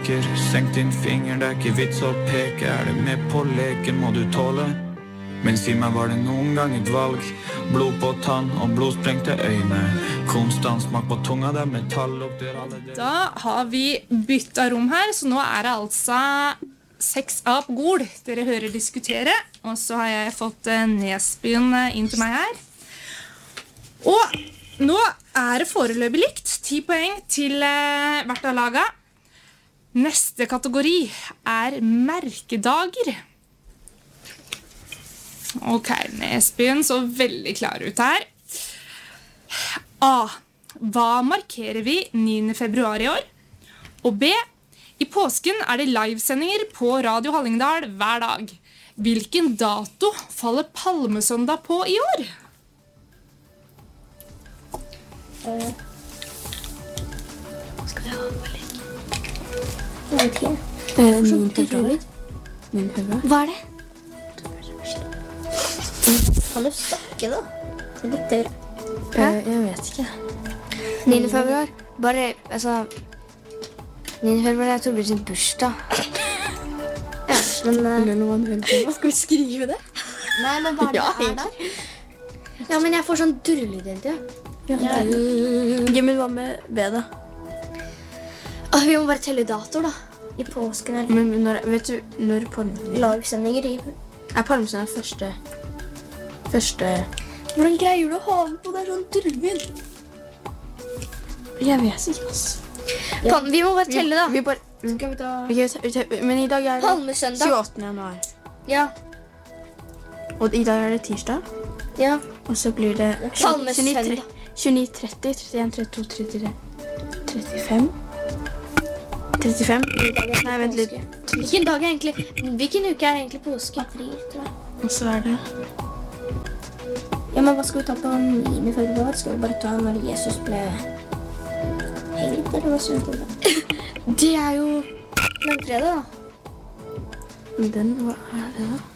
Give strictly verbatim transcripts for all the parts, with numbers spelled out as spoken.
leker. Senk din finger, det er ikke vits å peke. Er du med på leken, må du tåle. Men si meg, var det noen gang et valg? Blod på tann og blodsprengte øyne. Konstant smak på tunga, det er metall lukter alle det. Da har vi byttet rom her, så nå er det altså seks A på Gol dere hører diskutere. Og så har jeg fått Nesbyen inn til meg her. Og nå er det foreløpig likt. ti poeng til hvert av laget. Neste kategori er merkedager. Ok, Nesbyen så veldig klar ut her. A. Hva markerer vi niende februar i år? Og B. I påsken er det livesendinger på Radio Hallingdal hver dag. Hvilken dato faller Palmesøndag på i år? Uh, skal vi ha noe litt? Jeg vet ikke. Uh, niende februar. niende februar. Hva er det? Kan du snakke da? Det likte jeg. Uh, jeg vet ikke. niende februar. Bare, altså... niende februar er Torbjørn sin bursdag. Ja, men... Uh, Skal vi skrive det? Nei, men hva er det Ja, her da? Ja, men jeg får sånn durrelyd hele tiden. Ja. Ja, men hva med B da? Åh, vi må bare telle datoer da. I påsken eller Men når, vet du, når Palmesøndag? livesendinger i... Er Palmesøndag første... Første... Hvordan greier du å ha den på der sånn durrelyd? Jeg vet ikke, ass. Kan, vi må bare telle da. Vi bare... Skal vi ta... Vi kan ta- vi tar- Men i dag er det Palmesøndag. tjueåttende januar. Ja, Og i dag er det tirsdag. ja. Og så blir det Palmesøndag. tjueni, tretti, trettien, trettito, trettitre, trettifem. trettifem. Nei, vent litt. Hvilken dag er egentlig... Hvilken uke er egentlig påske? April, tror jeg. Og så er det... Ja, men hva skal vi ta på niende februar? Skal vi bare ta når Jesus ble hengt, eller hva synes du da? Det er jo... Langfredag da. Den, hva er det da?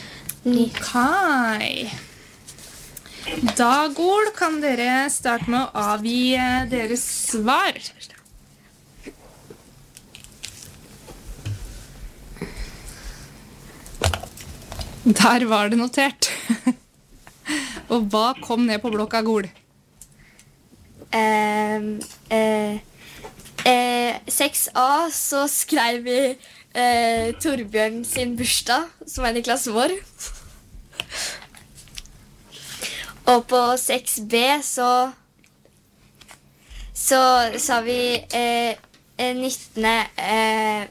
Ok. Da, Gol, kan dere starte med å avgi eh, deres svar. Der var det notert. Og hva kom ned på blokka, Gol? Eh, eh, eh, seks A så skrev vi eh, Torbjørn sin bursdag, som er i klassen vår. Og på seks B så så sa vi eh, eh, nittende eh,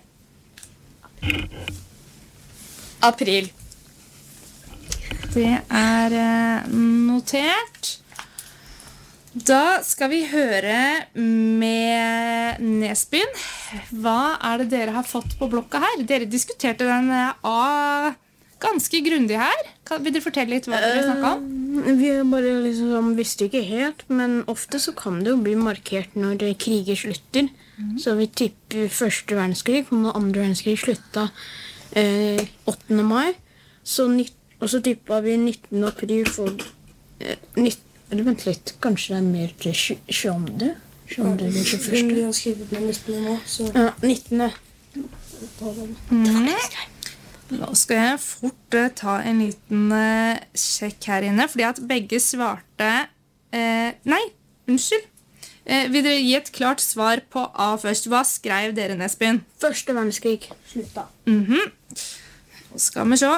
april. Det er eh, notert. Da skal vi høre med Nesbyen. Hva er det dere har fått på blokka her? Dere diskuterte den eh, A ganske grundig her. Kan, vil dere fortelle litt hva dere snakket om? Uh, vi bare liksom visste ikke helt, men ofte så kan det jo bli markert når kriger slutter. Mm. Så vi tipper første verdenskrig, og når andre verdenskrig slutta uh, åttende mai. Så nitt, og så tippet vi nittende april for... Uh, nitt, eller vent litt, kanskje det er mer til tjueåtte? tjueåtte eller tjueførste? Vi har skrevet med nittende nå, så... Ja, nittende. Mm. Nå skal jeg fort eh, ta en liten eh, sjekk her inne, fordi at begge svarte... Eh, nei, unnskyld. Eh, vil dere gi et klart svar på A først? Hva skrev dere, Nesbyen? Første verdenskrig slutta. Mhm. Nå skal vi se.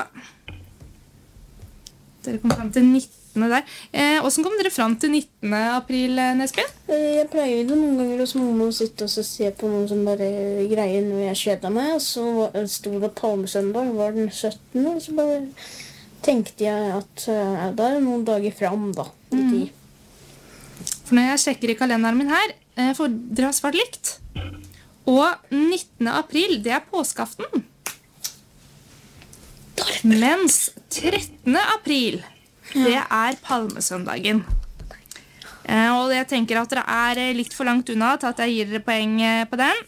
Dere kom frem til nittende der. Eh, hvordan kom dere frem til nittende april, Nesbyen? Jeg pleier det noen ganger hos mamma å sitte og se på noen som bare greier når jeg kjeder meg, og så stod det Palmesøndag, var den syttende, og så bare tenkte jeg at uh, det er noen dager frem da. Mm. For når jeg sjekker i kalenderen min her, eh, for dere har svart likt. Og nittende april, det er påskeaften. Mens trettende april, det er Palmesøndagen. Eh, og jeg tenker at dere er litt for langt unna til at jeg gir dere poeng på den.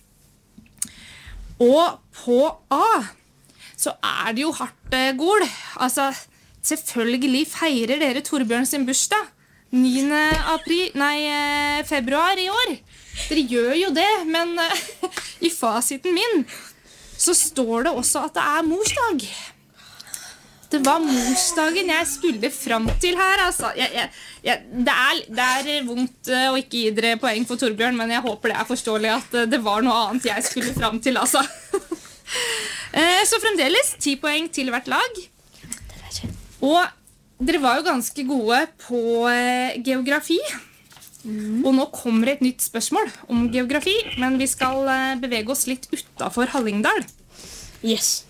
Og på A, så er det jo hardt, Gol. Altså, selvfølgelig feirer dere Torbjørn sin bursdag. niende april, nei, februar i år. dere gjør jo det, men eh, i fasiten min så står det også at det er morsdag. Det var morsdagen jeg skulle fram til her, altså. Jeg, jeg, jeg, det, er, det er vondt eh, å ikke gi dere poeng for Torbjørn, men jeg håper det er forståelig at eh, det var noe annet jeg skulle fram til, altså. Eh, Så fremdeles ti poeng til hvert lag. Og dere var jo ganske gode på eh, geografi. Og nå kommer et nytt spørsmål om geografi, men vi skal eh, bevege oss litt utenfor Hallingdal. Yes.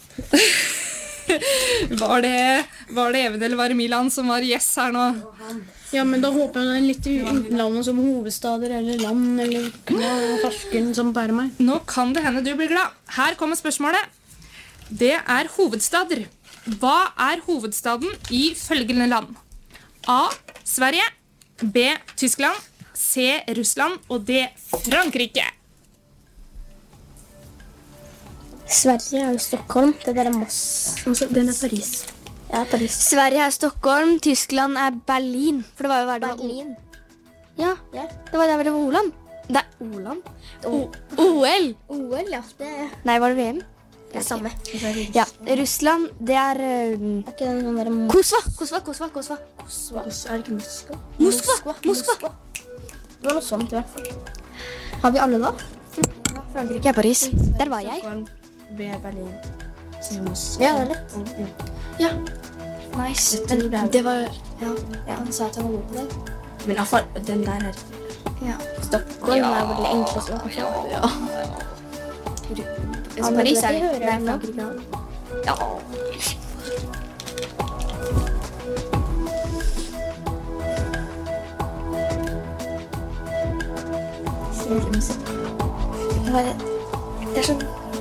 Var det, var det Even eller var det Milan som var yes her nå? Ja, men da håper jeg det er litt utenlandet som hovedstader eller land eller farsken som bærer meg. Nå kan det hende du blir glad. Her kommer spørsmålet. Det er hovedstader. Hva er hovedstaden i følgende land? A. Sverige. B. Tyskland. C. Russland. Og D. Frankrike. Sverige er jo Stockholm. Det der er Moss. Den er Paris. Ja, Paris. Sverige er Stockholm, Tyskland er Berlin. For det var jo der det var Berlin. Ja, Ja. det var der det var Oland. Nei, Oland. O L. O L, ja. Det er Nei, var det V M? det samme. Ja, Russland, det er um, Er ikke den sånn der Mo- Kosva, Kosva, Kosva, Kosva. Moskva? Er det ikke Moskva? Moskva, Moskva. Det var noe sånt i hvert fall. Har vi alle da? Frankrike er Paris. Der var jeg. B. Berlin. C. Moskva. Ja, det er lett. Ja. Nice. Men det var ja. Ja, han sa at han var god på det. Men i hvert fall, den der er... ja. Stockholm er vel det enkleste. kanskje. Ja. Ja, men Paris det er det. hører Det er jeg fra- Frankrike. Ja. Det var det er sånn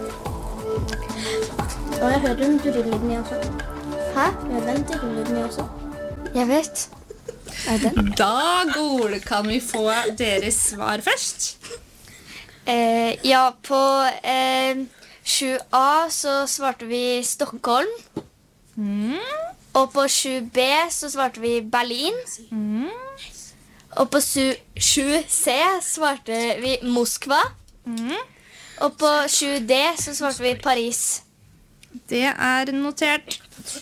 Og jeg hører den durrelyden jeg også. Hæ? Jeg hører den durrelyden jeg også. Jeg vet. Er det den? Da, Gol, kan vi få deres svar først? Eh, ja, på eh, sju A så svarte vi Stockholm. Mm. Og på sju B så svarte vi Berlin. Mm. Og på su- sju C svarte vi Moskva. Mm. Og på sju D så svarte vi Paris. Det er notert.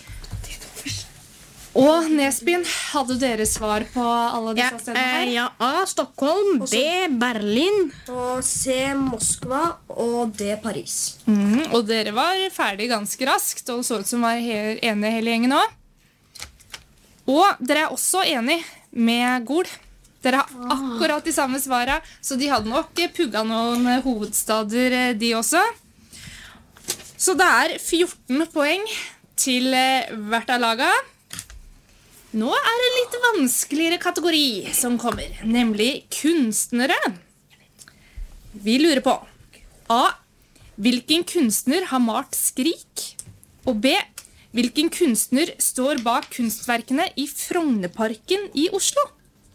Og Nesbyen, hadde dere svar på alle Ja, disse stedene eh, her? ja, A. Stockholm. B. Berlin. Og C. Moskva og D. Paris. Mm, og dere var ferdig ganske raskt, og det så ut som var he- enige hele gjengen også. Og dere er også enige med Gol. Dere har akkurat de samme svarene, så de hadde nok pugga noen hovedstader, eh, de også. Så det er fjorten poeng til eh, hvert av laga. Nå er det en litt vanskeligere kategori som kommer, nemlig kunstnere. Vi lurer på A. Hvilken kunstner har malt Skrik? Og B. Hvilken kunstner står bak kunstverkene i Frognerparken i Oslo?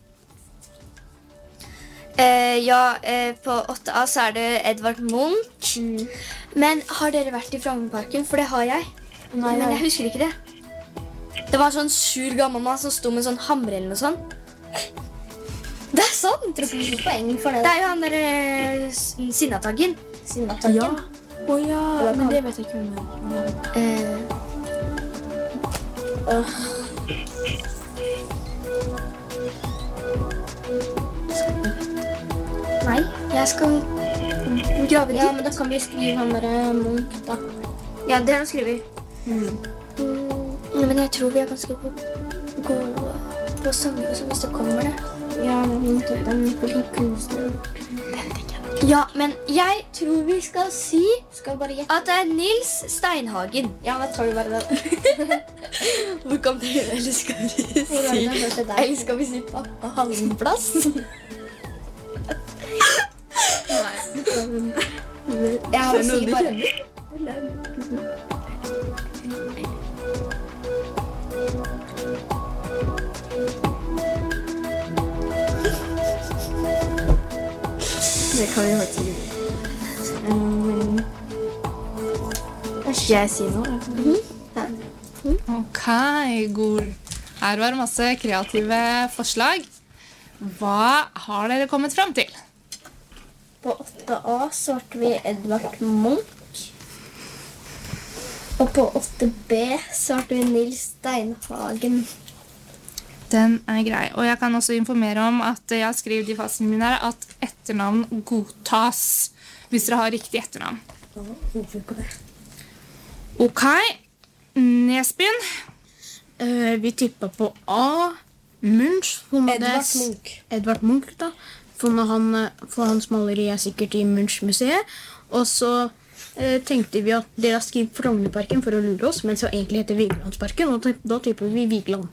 Eh, ja, eh, på åtte A så er det Edvard Munch. Men har dere vært i Frognerparken? For det har jeg. Men jeg husker ikke det. Det var en sånn sur gammel mann som sto med en sånn hamre eller noe sånt. Det er sant! Jeg tror ikke poeng for det. Det er jo han der eh, S- Sinnataggen. Sinnataggen. Å ja, men det vet jeg ikke om det er. Eh, Nei. jeg skal grave Ja, litt. men da kan vi skrive han der eh, Munch, da. Ja, det har han skrevet. Mm, men jeg tror vi er ganske gode gode på samme som hvis det kommer det. Ja, men Munch er den hvilken kunstner. Ja, men jeg tror vi skal si Skal vi bare gjette? at det er Nils Steinhagen. Ja, da tar vi bare den. Hvor kom det? Eller skal vi Hvor er det den første der? Eller skal vi si på Hallenplass? Ja, vi sier bare. Det kan vi faktisk ikke. Um, Skal jeg si noe? Ok, Gol. Her var det masse kreative forslag. Hva har dere kommet fram til? På åtte A svarte vi Edvard Munch. Og på åtte B svarte vi Nils Steinhagen. Den er grei. Og jeg kan også informere om at jeg har skrevet i fasen min her at etternavn godtas hvis dere har riktig etternavn. Ok, Nesbyen. Eh, vi tippet på A. Munch. For det er Edvard s- Munch. Edvard Munch, da. For, når han, eh, for hans maleri er sikkert i Munch-museet. Og så eh, tenkte vi at dere har skrevet Frognerparken for å lure oss, men så egentlig heter Vigelandsparken, og da, da tipper vi Vigeland.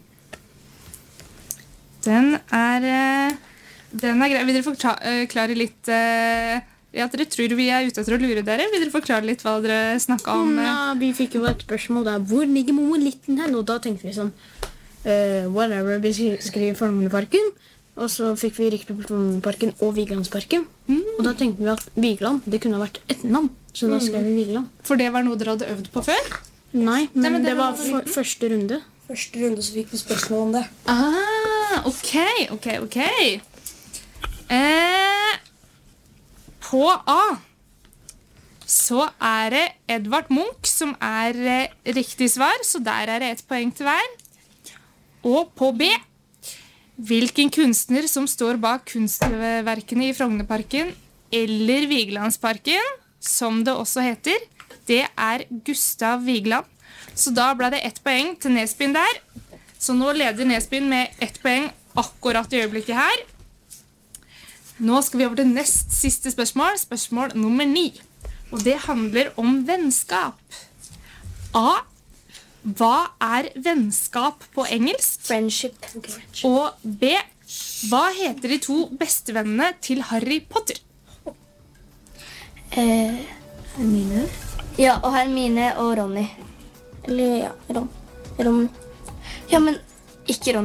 Den er, eh, den er grei. Vil dere forklare litt eh, ja, dere tror vi er ute etter å lure dere? Vil dere forklare litt hva dere snakket om? eh? Ja, vi fikk jo et spørsmål der. Hvor ligger Moelitten hen? Og da tenkte vi sånn, eh, whatever, vi skri- skriver Frognerparken. Og så fikk vi riktig på Frognerparken og Vigelandsparken. Og da tenkte vi at Vigeland, det kunne ha vært et navn. Så da skrev vi Vigeland. For det var noe dere hadde øvd på før? Nei, men, Nei, men det det var var for, første runde. Første runde så fikk vi spørsmål om det. Ah, ok, ok, ok. Eh, på A så er det Edvard Munch som er eh, riktig svar, så der er det et poeng til hver. Og på B, hvilken kunstner som står bak kunstverkene i Frognerparken eller Vigelandsparken, som det også heter, det er Gustav Vigeland. Så da ble det ett poeng til Nesbyen der. Så nå leder Nesbyen med ett poeng akkurat i øyeblikket her. Nå skal vi over til nest siste spørsmål, spørsmål nummer ni. Og det handler om vennskap. A. Hva er vennskap på engelsk? Friendship. Og B. Hva heter de to bestevennene til Harry Potter? Eh, Hermine. Ja, og Hermine og Ronny. Eller ja, Ron. Ron. Ja, men ikke Ron.